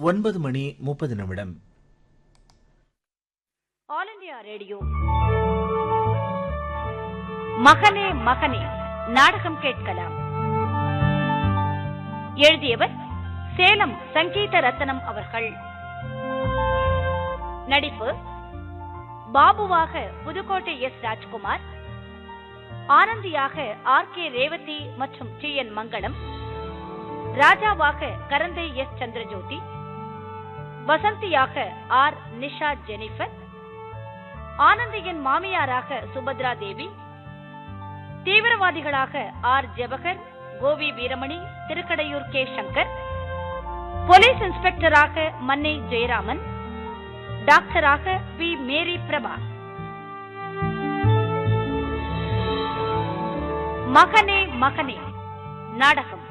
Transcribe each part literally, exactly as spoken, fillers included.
ஒன்பது மணி முப்பது நிமிடம். ஆல் இண்டியா ரேடியோ மகனே மகனே நாடகம் கேட்கலாம். எழுதியவர் சேலம் சங்கீத ரத்னம் அவர்கள். நடிப்பு: பாபுவாக Pudukkottai S Rajkumar, ஆனந்தியாக R K Revathi மற்றும் டி என் மங்களம், ராஜாவாக கரந்தை S Chandrajothi, வசந்தியாக R Nisha Jennifer, ஆனந்தியின் மாமியாராக Subhadra தேவி, தீவிரவாதிகளாக ஆர் ஜெபகர், கோவி வீரமணி, திருக்கடையூர் கே சங்கர், போலீஸ் இன்ஸ்பெக்டராக மன்னை ஜெயராமன், டாக்டராக பி மேரி பிரபா. மகனே மகனே நாடகம்.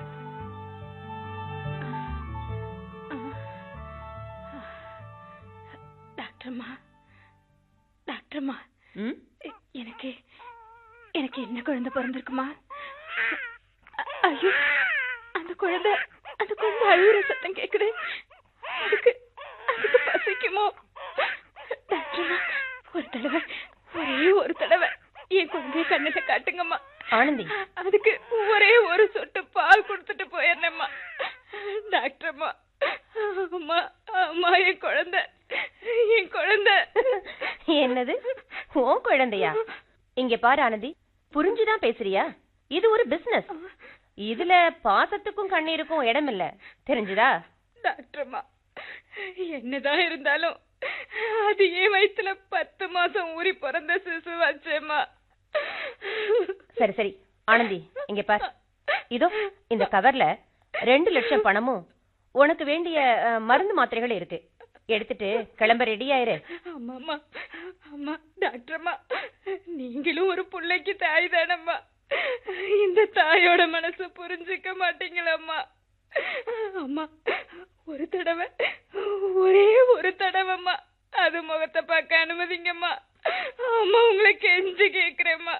டாக்டர்மா, டாக்டர்மா, எனக்கு எனக்கு என்ன குழந்தை பிறந்திருக்குமா? ஐயோ, அந்த குழந்தை அந்த குழந்தை அழுகுற சத்தம் கேக்குது. அதுக்கு அதுக்கு பசிக்குமோ? டாக்டர்மா, ஒரு தடவை, ஒரே ஒரு தடவை என் குழந்தைய கண்ணில காட்டுங்கம்மா. ஆனந்தி, அதுக்கு ஒரே ஒரு சொட்டு பால் கொடுத்துட்டு போயிடனேம்மா. டாக்டர்மா, அம்மா அம்மா, என் குழந்தை என் குழந்தை. என்னது உன் குழந்தையா? இங்க பாரு ஆனந்தி, புரிஞ்சுதான் பேசுறியா? இது ஒரு பிசினஸ். இதுல பாசத்துக்கும் கண்ணீருக்கும் இடம் இல்ல, தெரிஞ்சுதா? டாக்டர்மா, என்னதான் இருந்தாலும் அது என் வயிற்றுல பத்து மாசம் ஊறி பிறந்த சிசு வச்சேம்மா. சரி சரி ஆனந்தி, இங்க பாரு, இதோ இந்த கவர்ல ரெண்டு லட்சம் பணமும் உனக்கு வேண்டிய மருந்து மாத்திரைகள் இருக்கு. எடுத்துட்டு கிளம்ப ரெடி ஆயிரு. அம்மா அம்மா, டாக்டர்மா, நீங்களும் ஒரு பிள்ளைக்கு தாய் தானம்மா. இந்த தாயோட மனசு புரிஞ்சுக்க மாட்டீங்களம்மா. அம்மா, ஒரு தடவை, ஒரே ஒரு தடவைம்மா அது முகத்தை பார்க்க அனுமதிங்கம்மா. அம்மா, உங்களை கெஞ்சி கேக்குறேம்மா.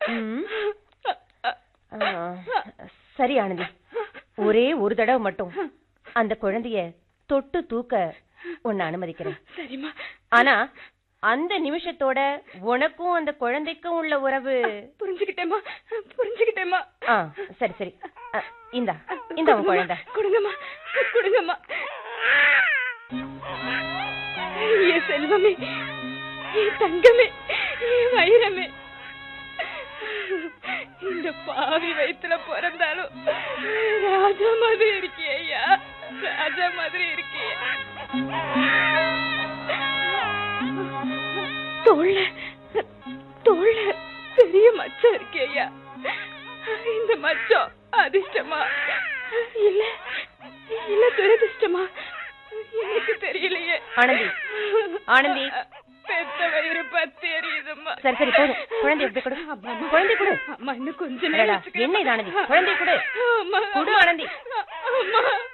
சரி ஆனந்தி, ஒரே ஒரு தடவை மட்டும் அந்த குழந்தைய தொட்டு தூக்க உன்னை அனுமதிக்கிறேன். சரிம்மா. ஆனா அந்த நிமிஷத்தோட உனக்கும் அந்த குழந்தைக்கும் உள்ள உறவு புரிஞ்சுக்கிட்டேம்மா, புரிஞ்சுக்கிட்டேம்மா. ஆ, சரி சரி, இந்தா இந்த உன் குழந்தை. கொடுங்கம்மா, கொடுங்கம்மா. என் செல்வமே, என் தங்கமே, என் வைரமே. இந்த பாவி வயிற்றுல பிறந்தாலும் ராஜா மாதிரி இருக்கியா? ராஜா மாதிரி இருக்கியா? தோல்ல தோல்ல பெரிய மச்சம் இருக்கியா? இந்த மச்சம் அதிர்ஷ்டமா இல்ல இல்ல துரதிர்ஷ்டமா? எனக்கு தெரியலையே. ஆனந்தி, ஆனந்தி, பெத்த வயிறு பத்தி எரியுதும்மா. சரி சரி போதும், குழந்தை எப்படி கொடு, குழந்தை கொடு. அம்மா, இன்னும் கொஞ்சம் என்ன இது ஆனந்தி, குழந்தை கொடு, கொடு ஆனந்தி. அம்மா